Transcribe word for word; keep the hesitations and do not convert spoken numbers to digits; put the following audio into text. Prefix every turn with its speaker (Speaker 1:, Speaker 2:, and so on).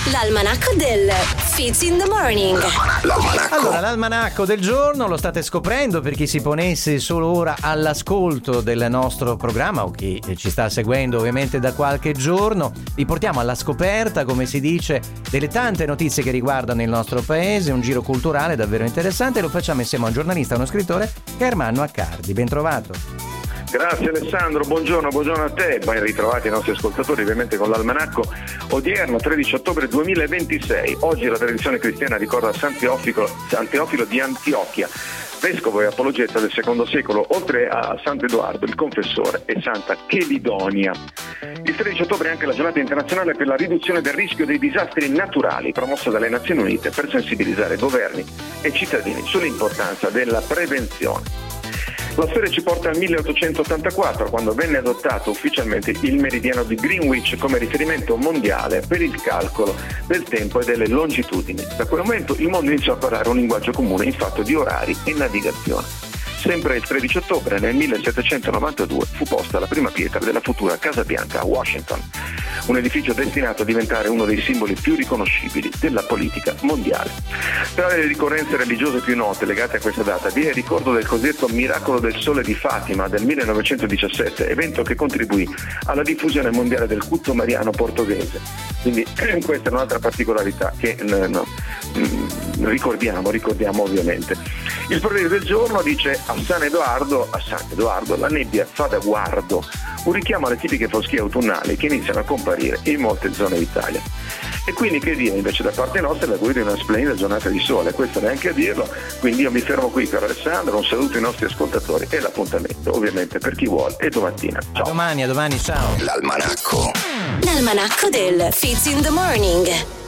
Speaker 1: L'almanacco del Fitz in the Morning.
Speaker 2: L'almanacco.
Speaker 3: Allora, l'almanacco del giorno lo state scoprendo per chi si ponesse solo ora all'ascolto del nostro programma o chi ci sta seguendo ovviamente da qualche giorno. Vi portiamo alla scoperta, come si dice, delle tante notizie che riguardano il nostro paese, un giro culturale davvero interessante, e lo facciamo insieme a un giornalista e uno scrittore che è Ermanno Accardi. Ben trovato.
Speaker 4: Grazie Alessandro, buongiorno, buongiorno a te, ben ritrovati i nostri ascoltatori ovviamente con l'almanacco odierno, tredici ottobre duemilaventisei. Oggi la tradizione cristiana ricorda San Teofilo, San Teofilo di Antiochia, vescovo e apologeta del secondo secolo, oltre a Sant'Edoardo il confessore e Santa Chelidonia. Il tredici ottobre è anche la giornata internazionale per la riduzione del rischio dei disastri naturali, promossa dalle Nazioni Unite per sensibilizzare governi e cittadini sull'importanza della prevenzione. La storia ci porta al milleottocentottantaquattro, quando venne adottato ufficialmente il meridiano di Greenwich come riferimento mondiale per il calcolo del tempo e delle longitudini. Da quel momento il mondo iniziò a parlare un linguaggio comune in fatto di orari e navigazione. Sempre il tredici ottobre nel millesettecentonovantadue fu posta la prima pietra della futura Casa Bianca a Washington, un edificio destinato a diventare uno dei simboli più riconoscibili della politica mondiale. Tra le ricorrenze religiose più note legate a questa data vi è il ricordo del cosiddetto Miracolo del Sole di Fatima del millenovecentodiciassette, evento che contribuì alla diffusione mondiale del culto mariano portoghese. Quindi questa è un'altra particolarità che no, no, ricordiamo, ricordiamo ovviamente. Il proverbio del giorno dice: a San Edoardo, a San Edoardo la nebbia fa da guardo, un richiamo alle tipiche foschie autunnali che iniziano a comparire in molte zone d'Italia. E quindi che dire, invece da parte nostra la guida di una splendida giornata di sole, questo neanche a dirlo, quindi io mi fermo qui per Alessandro, un saluto ai nostri ascoltatori e l'appuntamento ovviamente per chi vuole è domattina. Ciao.
Speaker 3: A domani, a domani, ciao.
Speaker 2: L'almanacco.
Speaker 1: L'almanacco del Fitz in the Morning.